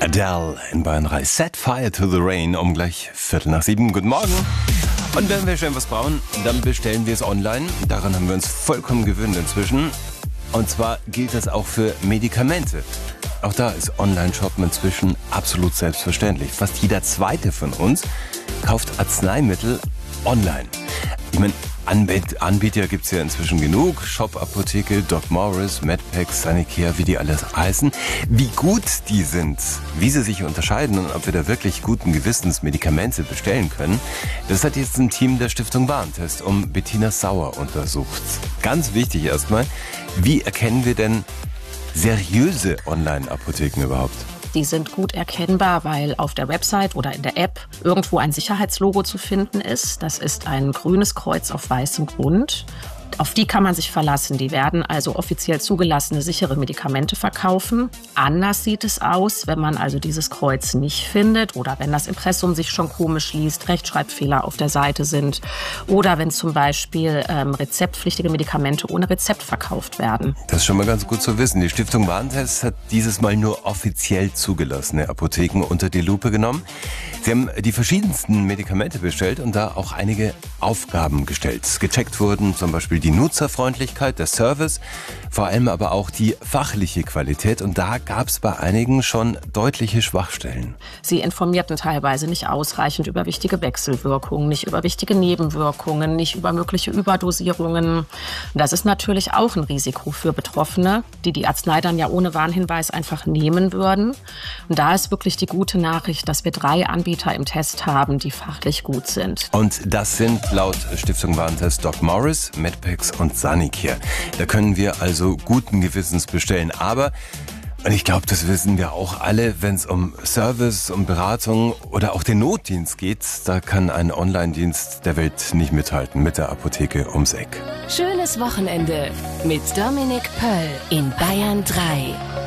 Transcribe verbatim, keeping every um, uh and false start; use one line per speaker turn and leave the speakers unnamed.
Adele in Bayern drei. Set Fire to the Rain um gleich Viertel nach sieben. Guten Morgen. Und wenn wir schnell was brauchen, dann bestellen wir es online. Daran haben wir uns vollkommen gewöhnt inzwischen. Und zwar gilt das auch für Medikamente. Auch da ist Online-Shoppen inzwischen absolut selbstverständlich. Fast jeder Zweite von uns kauft Arzneimittel online. Ich meine, Anbieter gibt es ja inzwischen genug. Shop, Apotheke, Doc Morris, Medpex, Sanicare, wie die alles heißen. Wie gut die sind, wie sie sich unterscheiden und ob wir da wirklich guten Gewissens Medikamente bestellen können, das hat jetzt ein Team der Stiftung Warentest um Bettina Sauer untersucht. Ganz wichtig erstmal, wie erkennen wir denn seriöse Online-Apotheken überhaupt?
Die sind gut erkennbar, weil auf der Website oder in der App irgendwo ein Sicherheitslogo zu finden ist. Das ist ein grünes Kreuz auf weißem Grund. Auf die kann man sich verlassen. Die werden also offiziell zugelassene, sichere Medikamente verkaufen. Anders sieht es aus, wenn man also dieses Kreuz nicht findet oder wenn das Impressum sich schon komisch liest, Rechtschreibfehler auf der Seite sind oder wenn zum Beispiel ähm, rezeptpflichtige Medikamente ohne Rezept verkauft werden.
Das ist schon mal ganz gut zu wissen. Die Stiftung Warentest hat dieses Mal nur offiziell zugelassene Apotheken unter die Lupe genommen. Sie haben die verschiedensten Medikamente bestellt und da auch einige Aufgaben gestellt. Gecheckt wurden zum Beispiel die Nutzerfreundlichkeit, der Service, vor allem aber auch die fachliche Qualität. Und da gab es bei einigen schon deutliche Schwachstellen.
Sie informierten teilweise nicht ausreichend über wichtige Wechselwirkungen, nicht über wichtige Nebenwirkungen, nicht über mögliche Überdosierungen. Das ist natürlich auch ein Risiko für Betroffene, die die Arznei dann ja ohne Warnhinweis einfach nehmen würden. Und da ist wirklich die gute Nachricht, dass wir drei Anbieter im Test haben, die fachlich gut sind.
Und das sind laut Stiftung Warentest Doc Morris, Medpex und Sanicare. Da können wir also guten Gewissens bestellen. Aber, und ich glaube, das wissen wir auch alle, wenn es um Service, um Beratung oder auch den Notdienst geht, da kann ein Online-Dienst der Welt nicht mithalten mit der Apotheke ums Eck.
Schönes Wochenende mit Dominik Pöll in Bayern drei.